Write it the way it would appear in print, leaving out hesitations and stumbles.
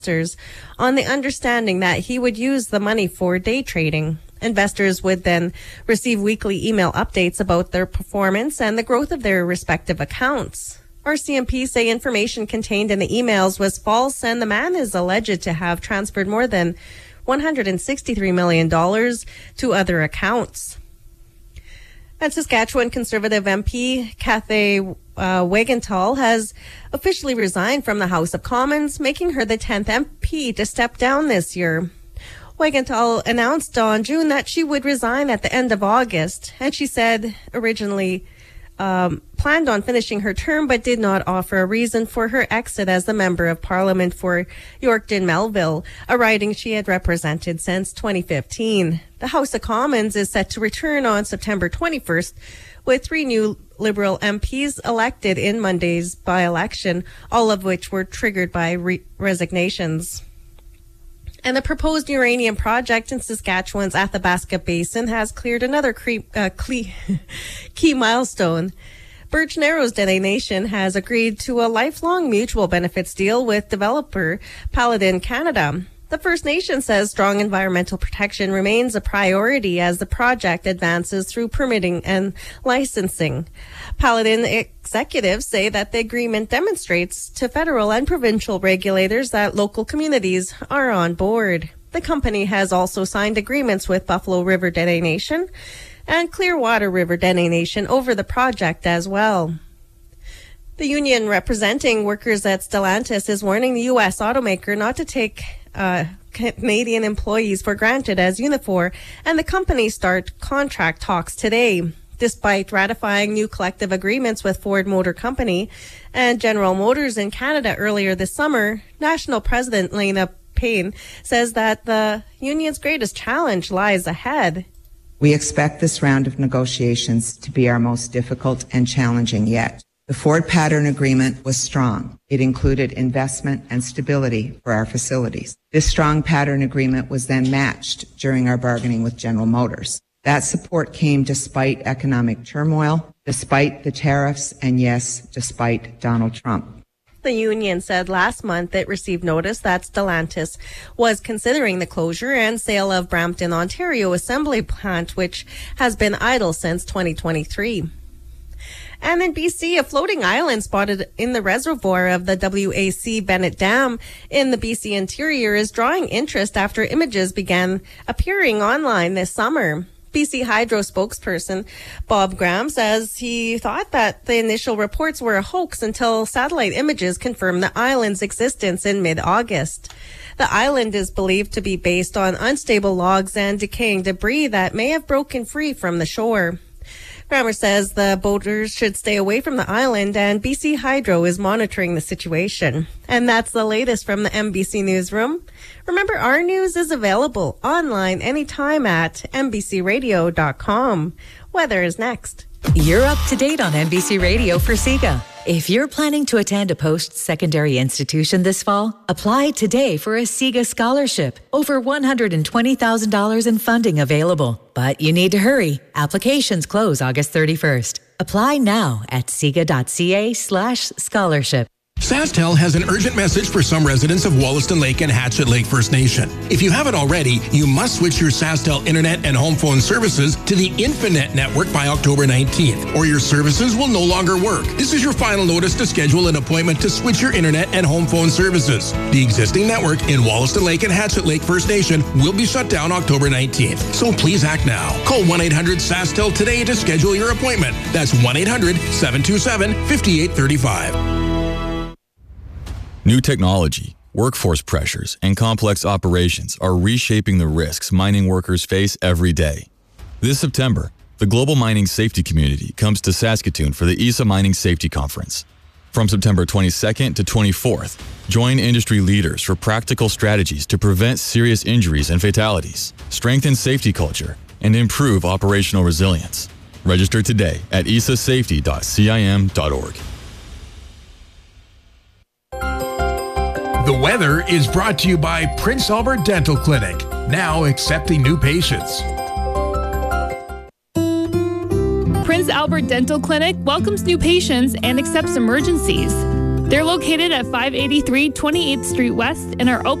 on the understanding that he would use the money for day trading. Investors would then receive weekly email updates about their performance and the growth of their respective accounts. RCMP say information contained in the emails was false, and the man is alleged to have transferred more than $163 million to other accounts. And Saskatchewan Conservative MP Cathay Wagenthal has officially resigned from the House of Commons, making her the 10th MP to step down this year. Wagenthal announced on June that she would resign at the end of August, and she said originally planned on finishing her term but did not offer a reason for her exit as the Member of Parliament for Yorkton-Melville, a riding she had represented since 2015. The House of Commons is set to return on September 21st, with 3 new Liberal MPs elected in Monday's by-election, all of which were triggered by resignations. And the proposed uranium project in Saskatchewan's Athabasca Basin has cleared another key milestone. Birch Narrows Dene Nation has agreed to a lifelong mutual benefits deal with developer Paladin Canada. The First Nation says strong environmental protection remains a priority as the project advances through permitting and licensing. Paladin executives say that the agreement demonstrates to federal and provincial regulators that local communities are on board. The company has also signed agreements with Buffalo River Dene Nation and Clearwater River Dene Nation over the project as well. The union representing workers at Stellantis is warning the U.S. automaker not to take Canadian employees for granted as Unifor and the company start contract talks today. Despite ratifying new collective agreements with Ford Motor Company and General Motors in Canada earlier this summer, National President Lena Payne says that the union's greatest challenge lies ahead. We expect this round of negotiations to be our most difficult and challenging yet. The Ford Pattern Agreement was strong. It included investment and stability for our facilities. This strong pattern agreement was then matched during our bargaining with General Motors. That support came despite economic turmoil, despite the tariffs, and yes, despite Donald Trump. The union said last month it received notice that Stellantis was considering the closure and sale of Brampton, Ontario assembly plant, which has been idle since 2023. And in BC, a floating island spotted in the reservoir of the WAC Bennett Dam in the BC interior is drawing interest after images began appearing online this summer. BC Hydro spokesperson Bob Graham says he thought that the initial reports were a hoax until satellite images confirmed the island's existence in mid-August. The island is believed to be based on unstable logs and decaying debris that may have broken free from the shore. Grammer says the boaters should stay away from the island, and BC Hydro is monitoring the situation. And that's the latest from the MBC Newsroom. Remember, our news is available online anytime at mbcradio.com. Weather is next. You're up to date on NBC Radio for SIGA. If you're planning to attend a post-secondary institution this fall, apply today for a SIGA scholarship. Over $120,000 in funding available. But you need to hurry. Applications close August 31st. Apply now at siga.ca/scholarship. SaskTel has an urgent message for some residents of Wollaston Lake and Hatchet Lake First Nation. If you haven't already, you must switch your SaskTel internet and home phone services to the Infinet network by October 19th, or your services will no longer work. This is your final notice to schedule an appointment to switch your internet and home phone services. The existing network in Wollaston Lake and Hatchet Lake First Nation will be shut down October 19th. So please act now. Call 1-800-SaskTel today to schedule your appointment. That's 1-800-727-5835. New technology, workforce pressures, and complex operations are reshaping the risks mining workers face every day. This September, the global mining safety community comes to Saskatoon for the ESA Mining Safety Conference. From September 22nd to 24th, join industry leaders for practical strategies to prevent serious injuries and fatalities, strengthen safety culture, and improve operational resilience. Register today at esasafety.cim.org. The weather is brought to you by Prince Albert Dental Clinic, now accepting new patients. Prince Albert Dental Clinic welcomes new patients and accepts emergencies. They're located at 583 28th Street West and are open